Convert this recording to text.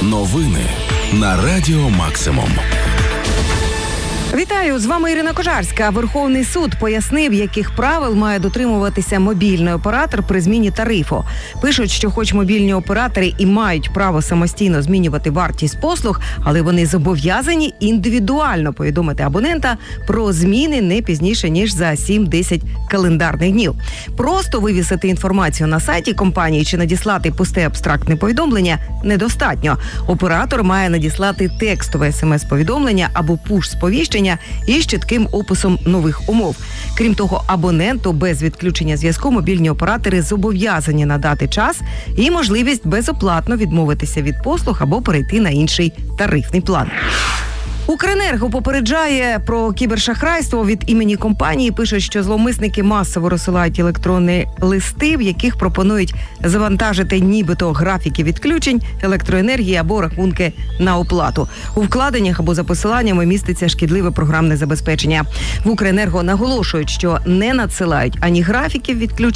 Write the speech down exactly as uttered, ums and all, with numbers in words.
Новини на Радіо Максимум. Вітаю, з вами Ірина Кожарська. Верховний суд пояснив, яких правил має дотримуватися мобільний оператор при зміні тарифу. Пишуть, що хоч мобільні оператори і мають право самостійно змінювати вартість послуг, але вони зобов'язані індивідуально повідомити абонента про зміни не пізніше, ніж за сім-десять календарних днів. Просто вивісити інформацію на сайті компанії чи надіслати пусте абстрактне повідомлення недостатньо. Оператор має надіслати текстове смс-повідомлення або пуш-сповіщення із чітким описом нових умов. Крім того, абоненту без відключення зв'язку мобільні оператори зобов'язані надати час і можливість безоплатно відмовитися від послуг або перейти на інший тарифний план. Укренерго попереджає про кібершахрайство від імені компанії. Пишуть, що зловмисники масово розсилають електронні листи, в яких пропонують завантажити нібито графіки відключень електроенергії або рахунки на оплату. У вкладеннях або за посиланнями міститься шкідливе програмне забезпечення. В Укренерго наголошують, що не надсилають ані графіків відключень,